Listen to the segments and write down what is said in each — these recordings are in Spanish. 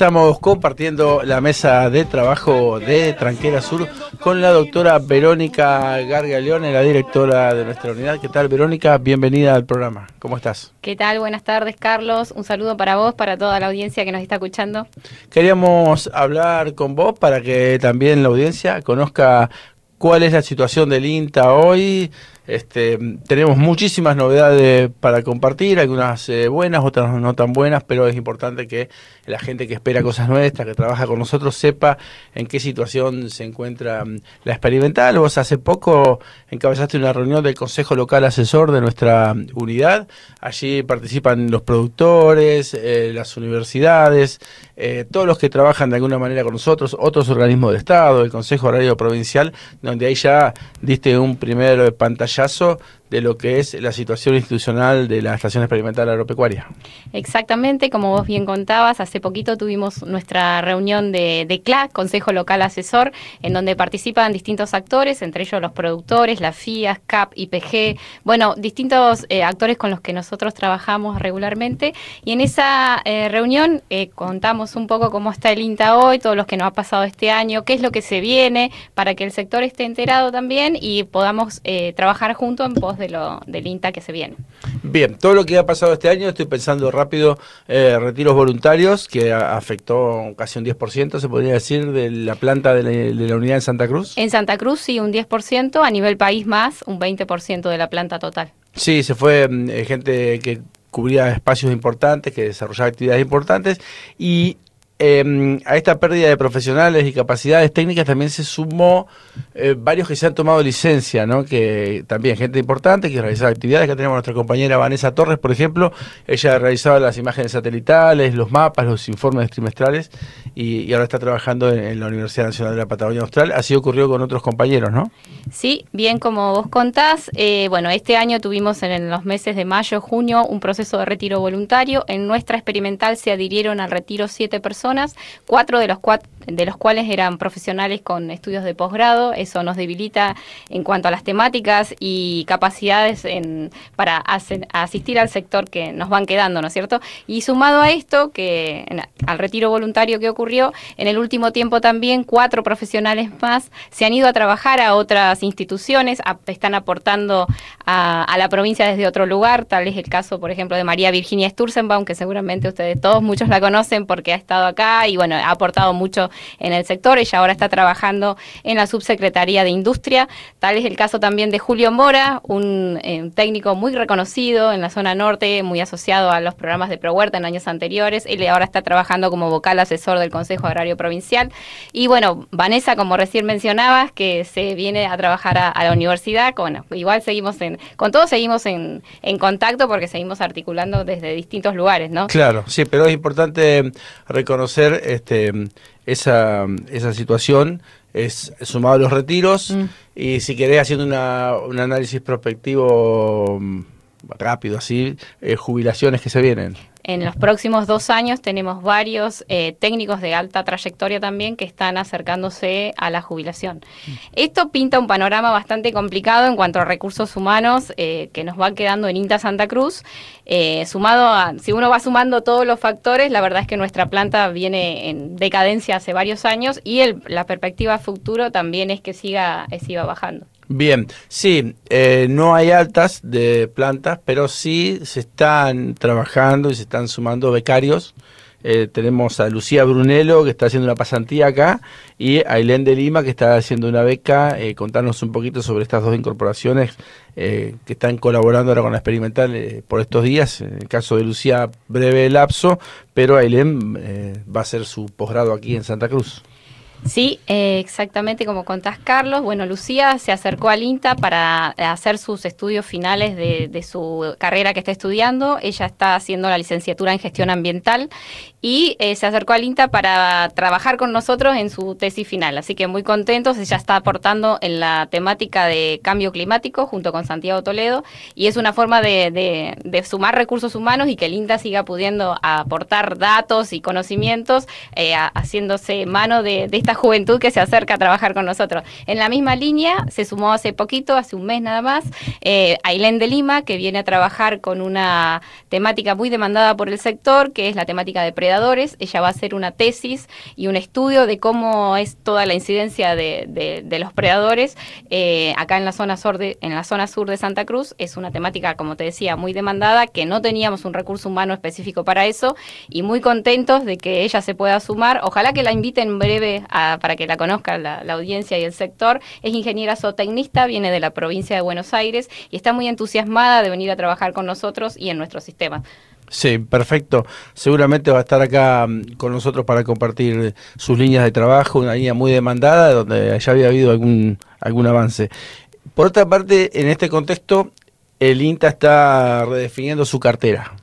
estamos compartiendo la mesa de trabajo de Tranquera Sur con la doctora Verónica Gargaleone, la directora de nuestra unidad. ¿Qué tal, Verónica? Bienvenida al programa. ¿Cómo estás? ¿Qué tal? Buenas tardes, Carlos. Un saludo para vos, para toda la audiencia que nos está escuchando. Queríamos hablar con vos para que también la audiencia conozca cuál es la situación del INTA hoy. Tenemos muchísimas novedades para compartir, algunas buenas, otras no tan buenas, pero es importante que la gente que espera cosas nuestras, que trabaja con nosotros, sepa en qué situación se encuentra la experimental. Vos hace poco encabezaste una reunión del Consejo Local Asesor de nuestra unidad. Allí participan los productores, las universidades, todos los que trabajan de alguna manera con nosotros, otros organismos de Estado, el Consejo Agrario Provincial, donde ahí ya diste un primer pantallazo de lo que es la situación institucional de la Estación Experimental Agropecuaria. Exactamente, como vos bien contabas, hace poquito tuvimos nuestra reunión de CLAC, Consejo Local Asesor, en donde participan distintos actores, entre ellos los productores, la FIAS, CAP, IPG, bueno, distintos actores con los que nosotros trabajamos regularmente, y en esa reunión contamos un poco cómo está el INTA hoy, todo lo que nos ha pasado este año, qué es lo que se viene, para que el sector esté enterado también y podamos trabajar juntos en pos del INTA que se viene. Bien, todo lo que ha pasado este año, estoy pensando rápido, retiros voluntarios, que afectó casi un 10%, se podría decir, de la planta de la unidad en Santa Cruz. En Santa Cruz sí, un 10%, a nivel país más, un 20% de la planta total. Sí, se fue gente que cubría espacios importantes, que desarrollaba actividades importantes, y a esta pérdida de profesionales y capacidades técnicas también se sumó varios que se han tomado licencia, ¿no? Que también gente importante que realizaba actividades. Acá tenemos a nuestra compañera Vanessa Torres, por ejemplo. Ella realizaba las imágenes satelitales, los mapas, los informes trimestrales y ahora está trabajando en la Universidad Nacional de la Patagonia Austral. Así ocurrió con otros compañeros, ¿no? Sí, bien como vos contás, bueno, este año tuvimos en los meses de mayo, junio, un proceso de retiro voluntario. En nuestra experimental se adhirieron al retiro 7 personas, 4 de los cuales eran profesionales con estudios de posgrado. Eso nos debilita en cuanto a las temáticas y capacidades para asistir al sector que nos van quedando, ¿no es cierto? Y sumado a esto, al retiro voluntario que ocurrió, en el último tiempo también 4 profesionales más se han ido a trabajar a otras instituciones, están aportando a la provincia desde otro lugar. Tal es el caso, por ejemplo, de María Virginia Sturzenbaum, que seguramente ustedes todos, muchos la conocen porque ha estado acá y bueno, ha aportado mucho en el sector. Ella ahora está trabajando en la Subsecretaría de Industria. Tal es el caso también de Julio Mora, un técnico muy reconocido en la zona norte, muy asociado a los programas de ProHuerta en años anteriores. Él ahora está trabajando como vocal asesor del Consejo Agrario Provincial. Y bueno, Vanessa, como recién mencionabas, que se viene a trabajar a la universidad. Bueno, igual seguimos con todos seguimos en contacto porque seguimos articulando desde distintos lugares, ¿no? Claro, sí, pero es importante reconocer esa situación, es sumado a los retiros y si querés haciendo un análisis prospectivo rápido, así, jubilaciones que se vienen. En los próximos 2 años tenemos varios técnicos de alta trayectoria también que están acercándose a la jubilación. Esto pinta un panorama bastante complicado en cuanto a recursos humanos que nos van quedando en INTA Santa Cruz. Si uno va sumando todos los factores, la verdad es que nuestra planta viene en decadencia hace varios años y la perspectiva futuro también es que siga bajando. Bien, sí, no hay altas de plantas, pero sí se están trabajando y se están sumando becarios. Tenemos a Lucía Brunello, que está haciendo una pasantía acá, y a Ailén de Lima, que está haciendo una beca. Contarnos un poquito sobre estas 2 incorporaciones que están colaborando ahora con la experimental por estos días. En el caso de Lucía, breve lapso, pero Ailén va a hacer su posgrado aquí en Santa Cruz. Sí, exactamente como contás, Carlos. Bueno, Lucía se acercó al INTA para hacer sus estudios finales de su carrera que está estudiando. Ella está haciendo la licenciatura en gestión ambiental y se acercó al INTA para trabajar con nosotros en su tesis final. Así que muy contentos. Ella está aportando en la temática de cambio climático junto con Santiago Toledo y es una forma de sumar recursos humanos y que el INTA siga pudiendo aportar datos y conocimientos haciéndose mano de esta tanta juventud que se acerca a trabajar con nosotros. En la misma línea se sumó hace poquito, hace un mes nada más, Ailén de Lima, que viene a trabajar con una temática muy demandada por el sector, que es la temática de predadores. Ella va a hacer una tesis y un estudio de cómo es toda la incidencia de los predadores acá en la zona sur de Santa Cruz. Es una temática, como te decía, muy demandada, que no teníamos un recurso humano específico para eso, y muy contentos de que ella se pueda sumar. Ojalá que la inviten en breve para que la conozca la audiencia y el sector. Es ingeniera zootecnista, viene de la provincia de Buenos Aires y está muy entusiasmada de venir a trabajar con nosotros y en nuestro sistema. Sí, perfecto. Seguramente va a estar acá con nosotros para compartir sus líneas de trabajo, una línea muy demandada donde ya había habido algún avance. Por otra parte, en este contexto, el INTA está redefiniendo su cartera.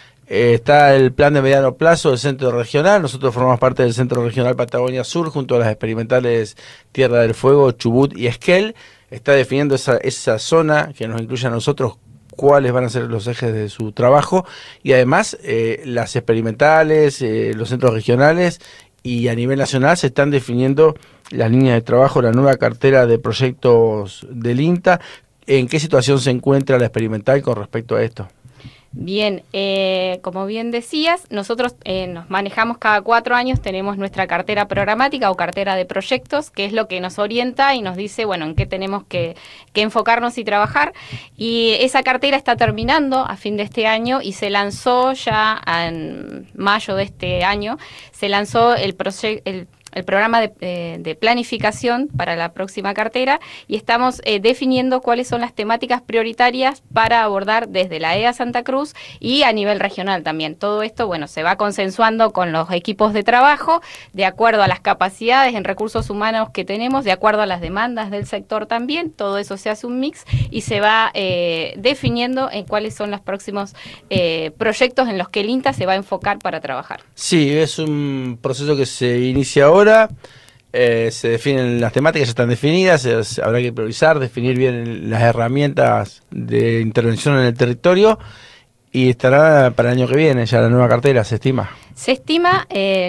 Está el plan de mediano plazo del centro regional. Nosotros formamos parte del centro regional Patagonia Sur junto a las experimentales Tierra del Fuego, Chubut y Esquel. Está definiendo esa zona que nos incluye a nosotros, cuáles van a ser los ejes de su trabajo, y además las experimentales, los centros regionales y a nivel nacional se están definiendo las líneas de trabajo, la nueva cartera de proyectos del INTA. ¿En qué situación se encuentra la experimental con respecto a esto? Bien, como bien decías, nosotros nos manejamos cada 4 años, tenemos nuestra cartera programática o cartera de proyectos, que es lo que nos orienta y nos dice, bueno, en qué tenemos que enfocarnos y trabajar. Y esa cartera está terminando a fin de este año y se lanzó ya en mayo de este año, se lanzó el programa de planificación para la próxima cartera, y estamos definiendo cuáles son las temáticas prioritarias para abordar desde la EA Santa Cruz y a nivel regional también. Todo esto, bueno, se va consensuando con los equipos de trabajo de acuerdo a las capacidades en recursos humanos que tenemos, de acuerdo a las demandas del sector también. Todo eso se hace un mix y se va definiendo en cuáles son los próximos proyectos en los que el INTA se va a enfocar para trabajar. Sí, es un proceso que se inicia ahora. Se definen las temáticas, ya están definidas, habrá que priorizar, definir bien las herramientas de intervención en el territorio, y estará para el año que viene ya la nueva cartera, se estima. Se estima,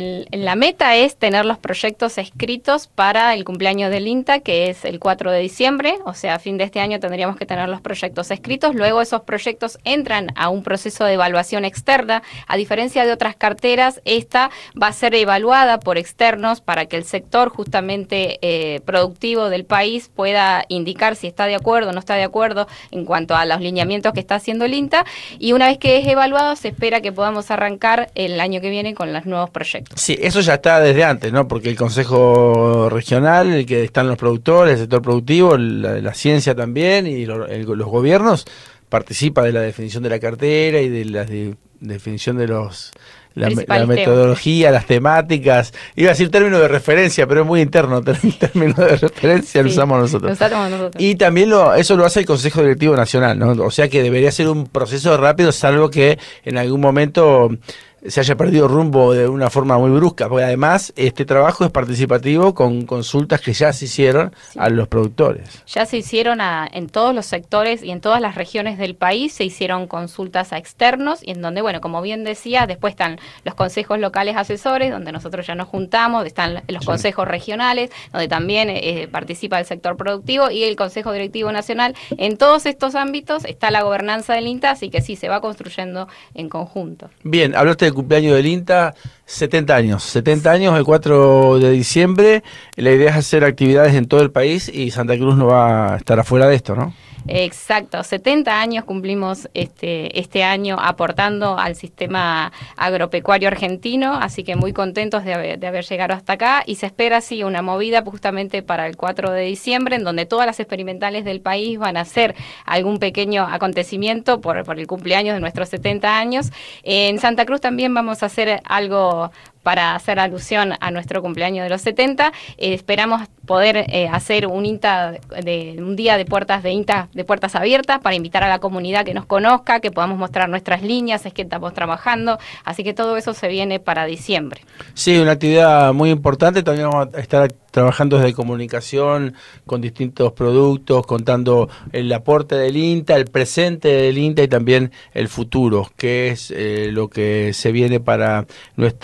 la meta es tener los proyectos escritos para el cumpleaños del INTA, que es el 4 de diciembre, o sea, a fin de este año tendríamos que tener los proyectos escritos. Luego esos proyectos entran a un proceso de evaluación externa. A diferencia de otras carteras, esta va a ser evaluada por externos para que el sector justamente productivo del país pueda indicar si está de acuerdo o no está de acuerdo en cuanto a los lineamientos que está haciendo el INTA, y una vez que es evaluado se espera que podamos arrancar el año que viene con los nuevos proyectos. Sí, eso ya está desde antes, ¿no? Porque el Consejo Regional, el que están los productores, el sector productivo, la ciencia también, y los gobiernos, participa de la definición de la cartera y de la definición de la metodología, las temáticas. Iba a decir término de referencia, pero es muy interno, término de referencia sí, lo usamos nosotros. Lo usamos nosotros. Y también eso lo hace el Consejo Directivo Nacional, ¿no? O sea que debería ser un proceso rápido, salvo que en algún momento se haya perdido rumbo de una forma muy brusca, porque además este trabajo es participativo con consultas que ya se hicieron a los productores. Ya se hicieron en todos los sectores y en todas las regiones del país, se hicieron consultas a externos, y en donde, bueno, como bien decía, después están los consejos locales asesores, donde nosotros ya nos juntamos, están los consejos regionales, donde también participa el sector productivo, y el Consejo Directivo Nacional. En todos estos ámbitos está la gobernanza del INTA, así que sí, se va construyendo en conjunto. Bien, hablaste del cumpleaños del INTA, 70 años, el 4 de diciembre, la idea es hacer actividades en todo el país y Santa Cruz no va a estar afuera de esto, ¿no? Exacto, 70 años cumplimos este año aportando al sistema agropecuario argentino, así que muy contentos de haber llegado hasta acá, y se espera sí una movida justamente para el 4 de diciembre, en donde todas las experimentales del país van a hacer algún pequeño acontecimiento por el cumpleaños de nuestros 70 años. En Santa Cruz también vamos a hacer algo para hacer alusión a nuestro cumpleaños de los 70. Esperamos poder hacer un INTA un día de puertas abiertas para invitar a la comunidad que nos conozca, que podamos mostrar nuestras líneas, es que estamos trabajando, así que todo eso se viene para diciembre. Sí, una actividad muy importante. También vamos a estar trabajando desde comunicación con distintos productos, contando el aporte del INTA, el presente del INTA y también el futuro, que es lo que se viene para nuestra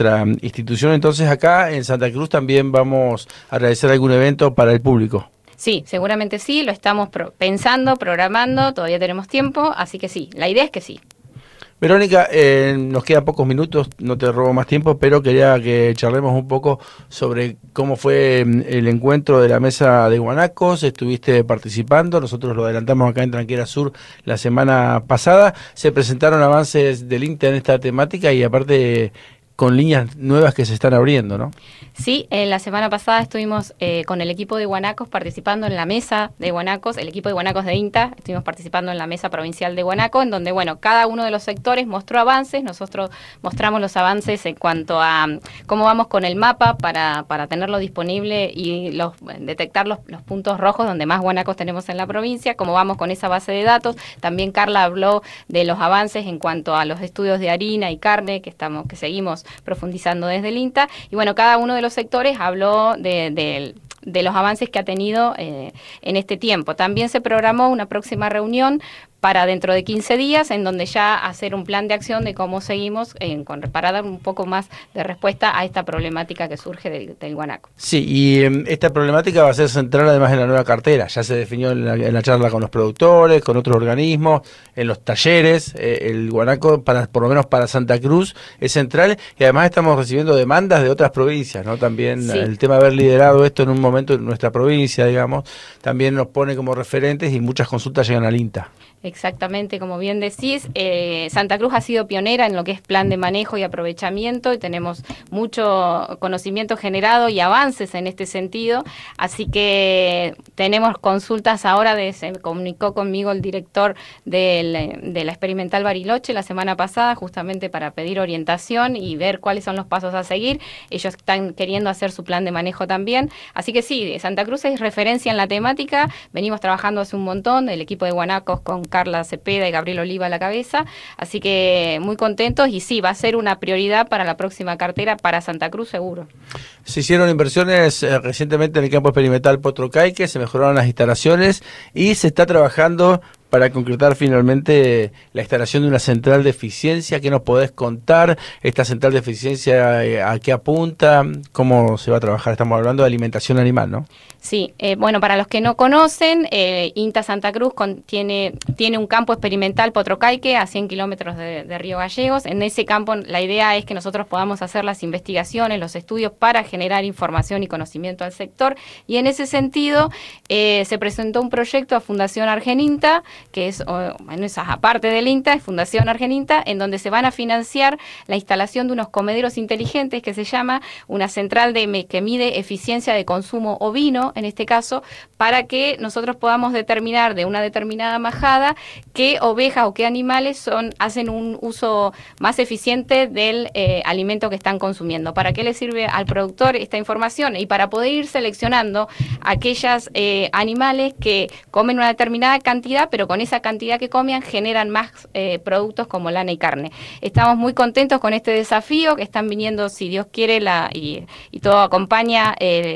institución, entonces acá en Santa Cruz también vamos a realizar algún evento para el público. Sí, seguramente sí, lo estamos pensando, programando, todavía tenemos tiempo, así que sí, la idea es que sí. Verónica, nos quedan pocos minutos, no te robo más tiempo, pero quería que charlemos un poco sobre cómo fue el encuentro de la mesa de guanacos. Estuviste participando, nosotros lo adelantamos acá en Tranquera Sur la semana pasada. Se presentaron avances del INTA en esta temática y aparte con líneas nuevas que se están abriendo, ¿no? Sí, la semana pasada estuvimos con el equipo de guanacos participando en la mesa de guanacos, el equipo de guanacos de INTA, estuvimos participando en la mesa provincial de guanaco, en donde, bueno, cada uno de los sectores mostró avances, nosotros mostramos los avances en cuanto a cómo vamos con el mapa para tenerlo disponible y detectar los puntos rojos donde más guanacos tenemos en la provincia, cómo vamos con esa base de datos. También Carla habló de los avances en cuanto a los estudios de harina y carne que seguimos profundizando desde el INTA, y bueno, cada uno de los sectores habló de los avances que ha tenido en este tiempo. También se programó una próxima reunión para dentro de 15 días, en donde ya hacer un plan de acción de cómo seguimos para dar un poco más de respuesta a esta problemática que surge del guanaco. Sí, y esta problemática va a ser central además en la nueva cartera. Ya se definió en la charla con los productores, con otros organismos, en los talleres. El guanaco, por lo menos para Santa Cruz, es central, y además estamos recibiendo demandas de otras provincias, ¿no? También sí. El tema de haber liderado esto en un momento en nuestra provincia, digamos, también nos pone como referentes y muchas consultas llegan al INTA. Exactamente, como bien decís, Santa Cruz ha sido pionera en lo que es plan de manejo y aprovechamiento, y tenemos mucho conocimiento generado y avances en este sentido, así que tenemos consultas ahora. Se comunicó conmigo el director de la Experimental Bariloche la semana pasada, justamente para pedir orientación y ver cuáles son los pasos a seguir. Ellos están queriendo hacer su plan de manejo también, así que sí, Santa Cruz es referencia en la temática. Venimos trabajando hace un montón, el equipo de guanacos con Carla Cepeda y Gabriel Oliva a la cabeza, así que muy contentos, y sí, va a ser una prioridad para la próxima cartera para Santa Cruz seguro. Se hicieron inversiones recientemente en el campo experimental Potrocaique, se mejoraron las instalaciones y se está trabajando para concretar finalmente la instalación de una central de eficiencia. ¿Qué nos podés contar? ¿Esta central de eficiencia a qué apunta? ¿Cómo se va a trabajar? Estamos hablando de alimentación animal, ¿no? Sí, bueno, para los que no conocen, INTA Santa Cruz tiene un campo experimental Potrocaique a 100 kilómetros de Río Gallegos. En ese campo la idea es que nosotros podamos hacer las investigaciones, los estudios para generar información y conocimiento al sector, y en ese sentido se presentó un proyecto a Fundación Argeninta, que es, bueno, esa aparte del INTA, es Fundación Argeninta, en donde se van a financiar la instalación de unos comederos inteligentes, que se llama una central que mide eficiencia de consumo ovino, en este caso, para que nosotros podamos determinar de una determinada majada qué ovejas o qué animales hacen un uso más eficiente del alimento que están consumiendo. ¿Para qué le sirve al productor esta información? Y para poder ir seleccionando aquellas animales que comen una determinada cantidad, pero con esa cantidad que comen generan más productos como lana y carne. Estamos muy contentos con este desafío, que están viniendo, si Dios quiere, y todo acompaña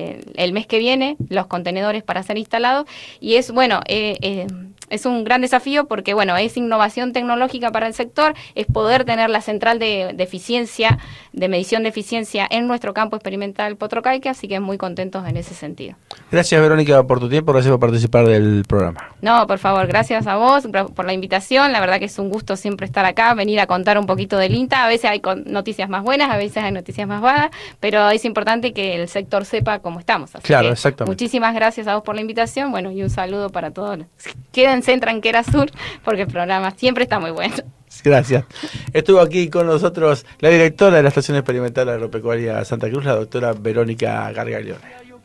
el mes que viene, los contenedores para ser instalados, y es, bueno, es un gran desafío porque, bueno, es innovación tecnológica para el sector, es poder tener la central de eficiencia, de medición de eficiencia en nuestro campo experimental Potrocaique, así que muy contentos en ese sentido. Gracias, Verónica, por tu tiempo, gracias por participar del programa. No, por favor, gracias a vos por la invitación, la verdad que es un gusto siempre estar acá, venir a contar un poquito del INTA. A veces hay noticias más buenas, a veces hay noticias más malas, pero es importante que el sector sepa cómo estamos. Así claro, exactamente. Muchísimas gracias a vos por la invitación, bueno, y un saludo para todos. Quédense en Tranquera Sur, porque el programa siempre está muy bueno. Gracias. Estuvo aquí con nosotros la directora de la Estación Experimental Agropecuaria Santa Cruz, la doctora Verónica Gargaglione.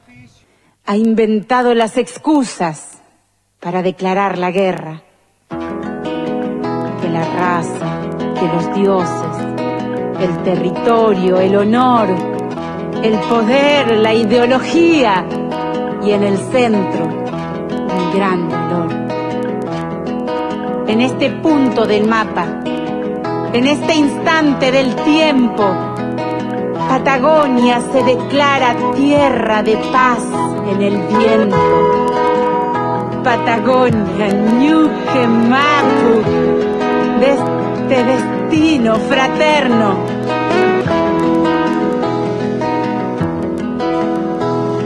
Ha inventado las excusas para declarar la guerra. Que la raza, que los dioses, el territorio, el honor, el poder, la ideología y en el centro, un gran dolor. En este punto del mapa, en este instante del tiempo, Patagonia se declara tierra de paz en el viento. Patagonia, Ñuque Mapu, de este destino fraterno